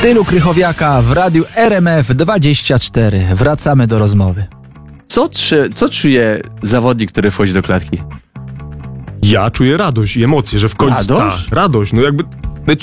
Tylu Krychowiaka w radiu RMF24. Wracamy do rozmowy. Co czuje zawodnik, który wchodzi do klatki? Ja czuję radość i emocje, że w końcu... Radość? Radość, no jakby...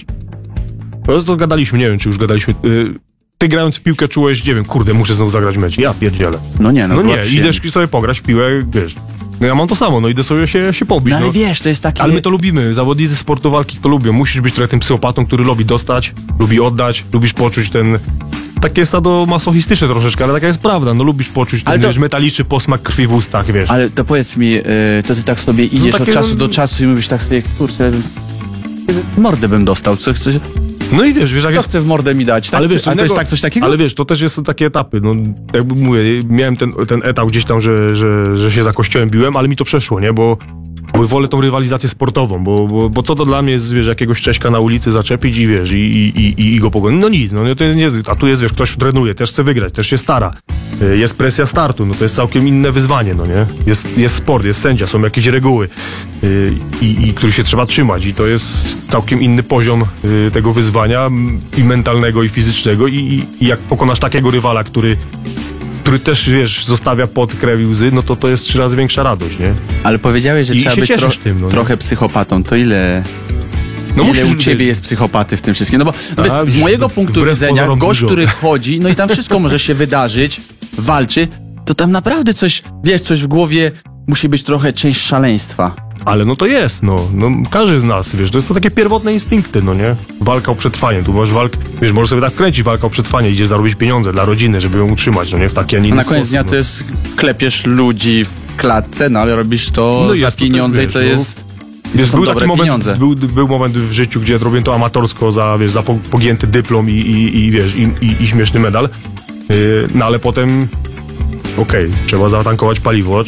To gadaliśmy, nie wiem, czy już gadaliśmy... Ty grając w piłkę czułeś, nie wiem, kurde, muszę znowu zagrać mecz. Ja pierdzielę. No nie, idziesz sobie pograć w piłę, wiesz... No ja mam to samo, no idę sobie się pobić. No ale wiesz, to jest takie... Ale my to lubimy, zawodnicy sportu walki to lubią. Musisz być trochę tym psychopatą, który lubi dostać, lubi oddać, lubisz poczuć ten... Takie sadomasochistyczne troszeczkę, ale taka jest prawda. No lubisz poczuć ten, wiesz, metaliczny posmak krwi w ustach, wiesz. Ale to powiedz mi, to ty tak sobie idziesz od czasu do czasu i mówisz tak sobie, kurczę, mordę bym dostał, co chcesz... No i wiesz, jak jest... chce w mordę mi dać, tak? Ale wiesz, to jest tak coś takiego? Ale wiesz, to też są takie etapy, no jakby mówię, miałem ten etap gdzieś tam, że się za kościołem biłem, ale mi to przeszło, nie, bo wolę tą rywalizację sportową, bo co to dla mnie jest, wiesz, jakiegoś Cześka na ulicy zaczepić i wiesz, i go pogonić. No nic, no to nie, a tu jest, wiesz, ktoś trenuje, też chce wygrać, też się stara. Jest presja startu, no to jest całkiem inne wyzwanie, no nie? Jest sport, jest sędzia, są jakieś reguły, których się trzeba trzymać i to jest całkiem inny poziom tego wyzwania i mentalnego, i fizycznego i jak pokonasz takiego rywala, który też, wiesz, zostawia pot, krew i łzy, no to jest 3 razy większa radość, nie? Ale powiedziałeś, że trzeba być trochę psychopatą, to ile u ciebie jest psychopaty w tym wszystkim? No bo z mojego punktu widzenia, gość, który wchodzi, no i tam wszystko może się wydarzyć, walczy, to tam naprawdę coś w głowie musi być trochę część szaleństwa. Ale no to jest, no każdy z nas, wiesz, to są takie pierwotne instynkty, no nie? Walka o przetrwanie, tu masz wiesz, możesz sobie tak wkręcić walka o przetrwanie, idziesz zarobić pieniądze dla rodziny, żeby ją utrzymać, no nie? W taki, a nie inny sposób. A na koniec dnia to jest, klepiesz ludzi w klatce, no ale robisz to za pieniądze i to jest... Wiesz, był taki moment, był moment w życiu, gdzie robię to amatorsko za pogięty dyplom i wiesz, i śmieszny medal, no ale potem trzeba zatankować paliwo,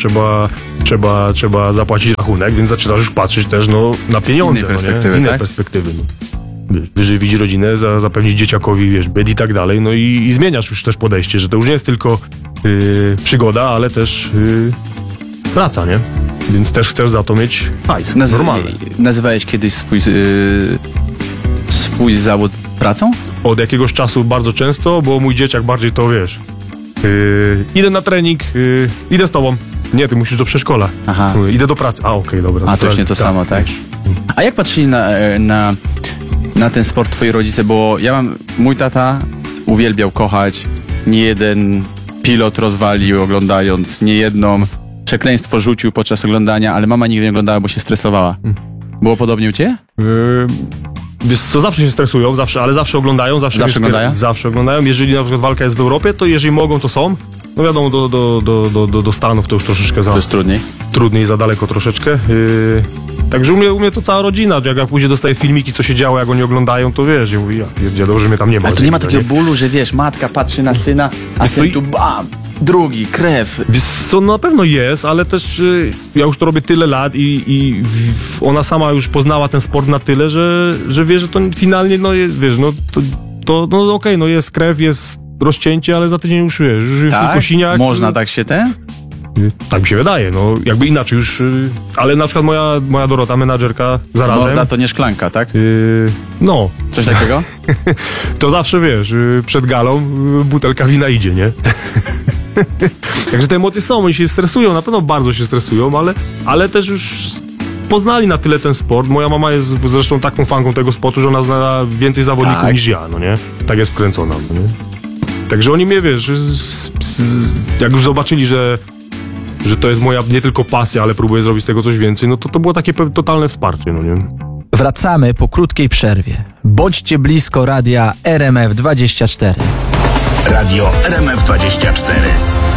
trzeba zapłacić rachunek, więc zaczynasz już patrzeć też na pieniądze, z innej perspektywy. No. Wiesz, wyżywić rodzinę, zapewnić dzieciakowi, wiesz, bed i tak dalej, no i zmieniasz już też podejście, że to już nie jest tylko przygoda, ale też praca, nie? Więc też chcesz za to mieć hajs, normalne. Nazywałeś kiedyś swój zawód pracą? Od jakiegoś czasu bardzo często, bo mój dzieciak bardziej to, wiesz, idę na trening, idę z tobą. Nie, ty musisz do przedszkola. Aha. Idę do pracy. Dobra. A to już nie to samo, tak? A jak patrzyli na ten sport twoi rodzice? Bo mój tata uwielbiał kochać, nie jeden pilot rozwalił oglądając, nie jedną przekleństwo rzucił podczas oglądania, ale mama nigdy nie oglądała, bo się stresowała. Było podobnie u ciebie? Wiesz co, zawsze się stresują, ale zawsze oglądają. Zawsze oglądają. Jeżeli na przykład walka jest w Europie, to jeżeli mogą, to są. No wiadomo, do Stanów to już troszeczkę to jest trudniej. Trudniej, za daleko troszeczkę. Także u mnie to cała rodzina. Jak później dostaję filmiki, co się działo, jak oni oglądają, to wiesz, ja mówię, dobrze, że mnie tam nie ma. Ale to nie ma takiego bólu, że wiesz, matka patrzy na syna, a syn tu bam! Drugi, krew. Wiesz co, na pewno jest, ale też ja już to robię tyle lat i ona sama już poznała ten sport na tyle, że wie, że to finalnie, no wiesz, no jest krew, jest rozcięcie, ale za tydzień już wiesz, już po siniach. Można tak się Tak mi się wydaje, no jakby inaczej już, ale na przykład moja Dorota, menadżerka, zarazem... Morda to nie szklanka, tak? No. Coś takiego? To zawsze, wiesz, przed galą butelka wina idzie, nie? Także te emocje są, oni się stresują, na pewno bardzo się stresują, ale też już poznali na tyle ten sport. Moja mama jest zresztą taką fanką tego sportu, że ona zna więcej zawodników niż ja, no nie? Tak jest wkręcona, no nie? Także oni mnie, wiesz, jak już zobaczyli, że to jest moja nie tylko pasja, ale próbuję zrobić z tego coś więcej, no to było takie totalne wsparcie, no nie? Wracamy po krótkiej przerwie. Bądźcie blisko radia RMF24. Radio RMF24.